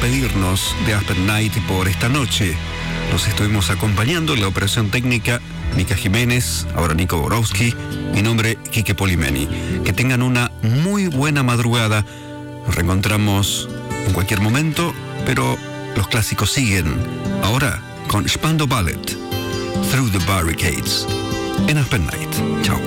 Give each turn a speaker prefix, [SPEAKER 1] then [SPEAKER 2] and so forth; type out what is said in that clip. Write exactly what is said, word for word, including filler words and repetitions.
[SPEAKER 1] despedirnos de Aspen Night por esta noche. Los estuvimos acompañando en la operación técnica Mica Jiménez, ahora Nico Borowski, mi nombre Quique Polimeni. Que tengan una muy buena madrugada. Nos reencontramos en cualquier momento, pero los clásicos siguen. Ahora con Spandau Ballet, Through the Barricades, en Aspen Night. Chao.